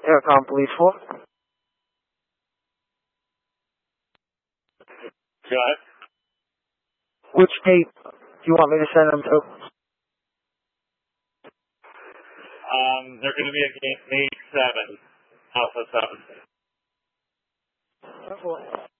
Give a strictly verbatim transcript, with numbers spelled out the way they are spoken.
Aircom Police four. Go ahead. Which gate do you want me to send them to? Um, they're going to be at gate eight seven, Alpha seven. Alpha